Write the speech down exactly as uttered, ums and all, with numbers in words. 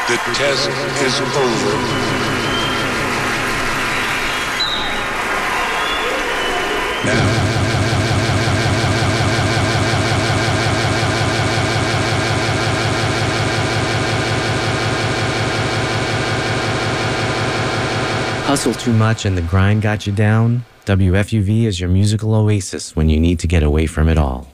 The test is over. Now. Hustle too much and the grind got you down? W F U V is your musical oasis when you need to get away from it all.